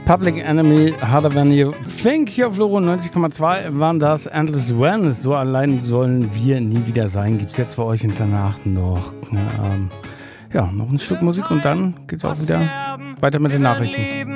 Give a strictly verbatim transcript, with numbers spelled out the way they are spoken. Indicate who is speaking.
Speaker 1: Public Enemy, Harder Than You Think. Hier auf Loro neunzig Komma zwei waren das Endless Wellness. So allein sollen wir nie wieder sein. Gibt's jetzt für euch und danach noch, ähm, ja, noch ein Stück Musik und dann geht's auch wieder weiter mit den Nachrichten.